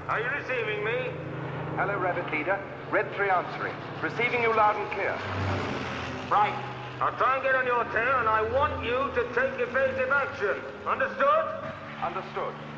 Are you receiving me? Hello, Rabbit Leader. Red 3 answering. Receiving you loud and clear. Right. I'll try and get on your tail, and I want you to take evasive action. Understood? Understood.